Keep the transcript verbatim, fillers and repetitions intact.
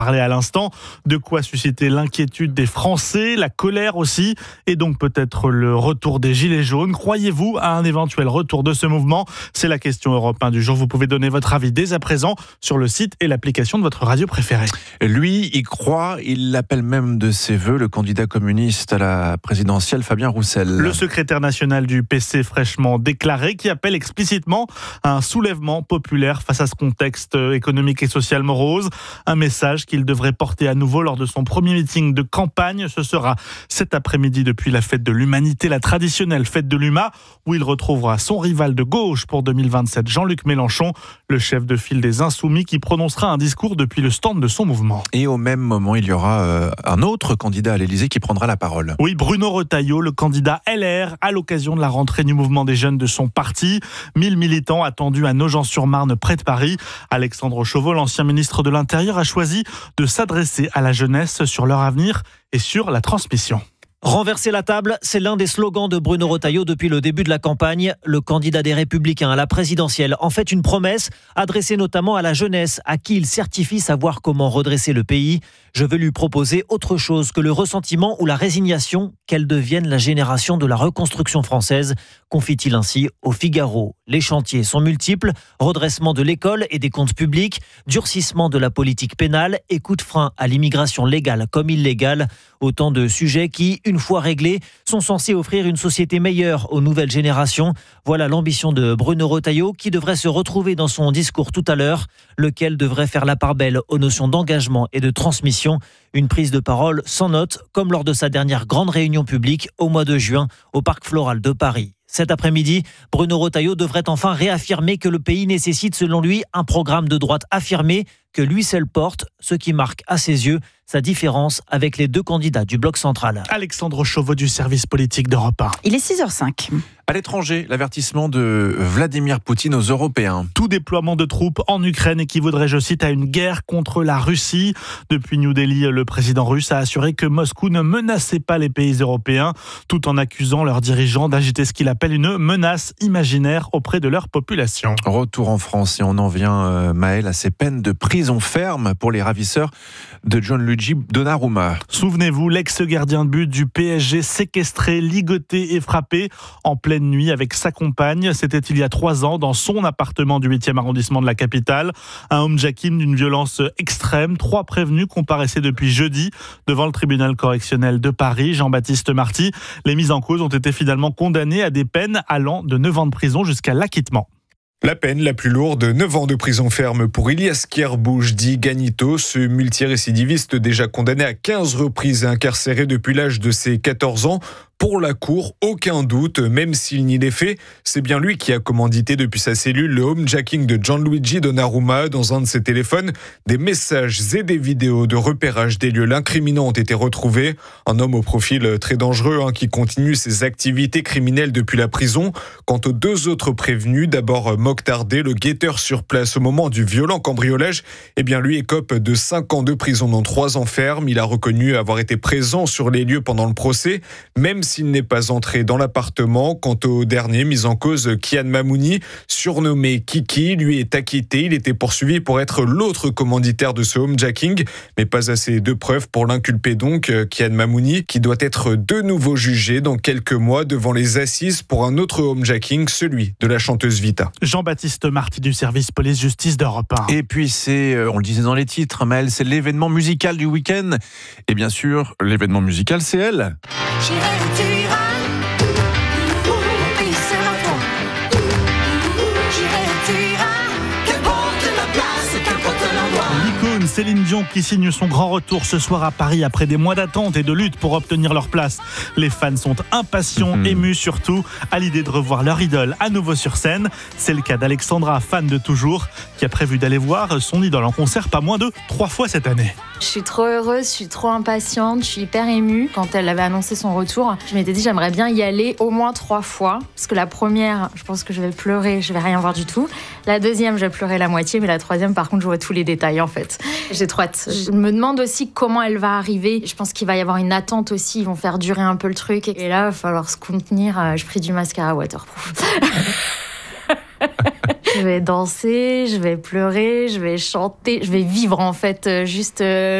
Parler à l'instant, de quoi susciter l'inquiétude des Français, la colère aussi, et donc peut-être le retour des Gilets jaunes. Croyez-vous à un éventuel retour de ce mouvement ? C'est la question Europe un du jour. Vous pouvez donner votre avis dès à présent sur le site et l'application de votre radio préférée. Lui, il croit, il l'appelle même de ses voeux, le candidat communiste à la présidentielle, Fabien Roussel. Le secrétaire national du P C fraîchement déclaré, qui appelle explicitement à un soulèvement populaire face à ce contexte économique et social morose. Un message qu'il devrait porter à nouveau lors de son premier meeting de campagne. Ce sera cet après-midi depuis la fête de l'Humanité, la traditionnelle fête de l'U M A, où il retrouvera son rival de gauche pour deux mille vingt-sept, Jean-Luc Mélenchon, le chef de file des Insoumis, qui prononcera un discours depuis le stand de son mouvement. Et au même moment, il y aura euh, un autre candidat à l'Élysée qui prendra la parole. Oui, Bruno Retailleau, le candidat L R, à l'occasion de la rentrée du mouvement des jeunes de son parti. mille militants attendus à Nogent-sur-Marne, près de Paris. Alexandre Chauveau, l'ancien ministre de l'Intérieur, a choisi de s'adresser à la jeunesse sur leur avenir et sur la transmission. Renverser la table, c'est l'un des slogans de Bruno Retailleau depuis le début de la campagne. Le candidat des Républicains à la présidentielle en fait une promesse, adressée notamment à la jeunesse, à qui il certifie savoir comment redresser le pays. Je veux lui proposer autre chose que le ressentiment ou la résignation, qu'elle devienne la génération de la reconstruction française, confie-t-il ainsi au Figaro. Les chantiers sont multiples, redressement de l'école et des comptes publics, durcissement de la politique pénale et coup de frein à l'immigration légale comme illégale. Autant de sujets qui, une fois réglés, sont censés offrir une société meilleure aux nouvelles générations. Voilà l'ambition de Bruno Retailleau qui devrait se retrouver dans son discours tout à l'heure, lequel devrait faire la part belle aux notions d'engagement et de transmission. Une prise de parole sans note, comme lors de sa dernière grande réunion publique au mois de juin au Parc Floral de Paris. Cet après-midi, Bruno Retailleau devrait enfin réaffirmer que le pays nécessite selon lui un programme de droite affirmé que lui seul porte, ce qui marque à ses yeux sa différence avec les deux candidats du bloc central. Alexandre Chauveau du service politique d'Europe un. Il est six heures cinq. À l'étranger, l'avertissement de Vladimir Poutine aux Européens. Tout déploiement de troupes en Ukraine équivaudrait, je cite, à une guerre contre la Russie. Depuis New Delhi, le président russe a assuré que Moscou ne menaçait pas les pays européens, tout en accusant leurs dirigeants d'agiter ce qu'il appelle une menace imaginaire auprès de leur population. Retour en France et on en vient, euh, Maël, à ces peines de prison ferme pour les ravisseurs de Gianluigi Donnarumma. Souvenez-vous, l'ex-gardien de but du P S G séquestré, ligoté et frappé en pleine nuit avec sa compagne. C'était il y a trois ans dans son appartement du huitième arrondissement de la capitale. Un homejacking d'une violence extrême. Trois prévenus comparaissaient depuis jeudi devant le tribunal correctionnel de Paris. Jean-Baptiste Marty. Les mises en cause ont été finalement condamnés à des peines allant de neuf ans de prison jusqu'à l'acquittement. La peine la plus lourde, neuf ans de prison ferme pour Ilias Kerbouje, dit Ganito, ce multirécidiviste déjà condamné à quinze reprises et incarcéré depuis l'âge de ses quatorze ans. Pour la Cour, aucun doute, même s'il nie les faits, c'est bien lui qui a commandité depuis sa cellule le homejacking de Gianluigi Donnarumma. Dans un de ses téléphones, des messages et des vidéos de repérage des lieux l'incriminant ont été retrouvés. Un homme au profil très dangereux hein, qui continue ses activités criminelles depuis la prison. Quant aux deux autres prévenus, d'abord Mokhtar D, le guetteur sur place au moment du violent cambriolage, eh bien lui écope de cinq ans de prison dont trois ans ferme. Il a reconnu avoir été présent sur les lieux pendant le procès, même s'il n'est pas entré dans l'appartement. Quant au dernier mis en cause, Kian Mamouni, surnommé Kiki, lui est acquitté. Il était poursuivi pour être l'autre commanditaire de ce homejacking, mais pas assez de preuves pour l'inculper donc. Kian Mamouni, qui doit être de nouveau jugé dans quelques mois devant les assises pour un autre homejacking, celui de la chanteuse Vita. Jean-Baptiste Marty du service police-justice d'Europe un. Et puis c'est, on le disait dans les titres, Maël, c'est l'événement musical du week-end. Et bien sûr, l'événement musical, c'est elle. J'irai où tu iras, oui, sera toi. J'irai où tu iras, qu'importe la place, qu'importe l'endroit. L'icône Céline Dion qui signe son grand retour ce soir à Paris après des mois d'attente et de lutte pour obtenir leur place. Les fans sont impatients, mmh. émus surtout à l'idée de revoir leur idole à nouveau sur scène. C'est le cas d'Alexandra, fan de toujours, qui a prévu d'aller voir son idole en concert pas moins de trois fois cette année. Je suis trop heureuse, je suis trop impatiente, je suis hyper émue. Quand elle avait annoncé son retour, je m'étais dit j'aimerais bien y aller au moins trois fois. Parce que la première, je pense que je vais pleurer, je vais rien voir du tout. La deuxième, je vais pleurer la moitié, mais la troisième, par contre, je vois tous les détails en fait. J'ai trop hâte. Je me demande aussi comment elle va arriver. Je pense qu'il va y avoir une attente aussi, ils vont faire durer un peu le truc. Et là, il va falloir se contenir. Je prie du mascara waterproof. Je vais danser, je vais pleurer, je vais chanter, je vais vivre en fait, euh, juste. Euh,